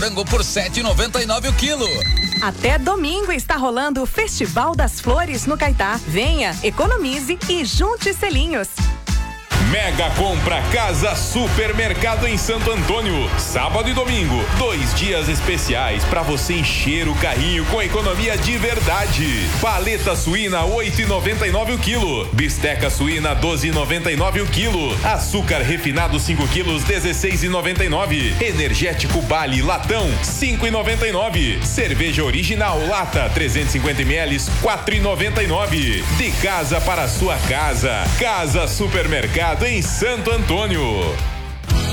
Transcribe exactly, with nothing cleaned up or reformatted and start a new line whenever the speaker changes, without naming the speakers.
frango por sete e noventa e nove o quilo.
Até domingo está rolando o Festival das Flores no Caetá. Venha, economize e junte selinhos.
Mega Compra Casa Supermercado em Santo Antônio. Sábado e domingo, dois dias especiais para você encher o carrinho com economia de verdade. Paleta suína oito e noventa e nove o quilo. Bisteca suína doze e noventa e nove o quilo. Açúcar refinado cinco quilos dezesseis e noventa e nove. Energético Bali latão cinco e noventa e nove. Cerveja original lata trezentos e cinquenta mililitros quatro e noventa e nove. De casa para sua casa. Casa Supermercado em Santo Antônio.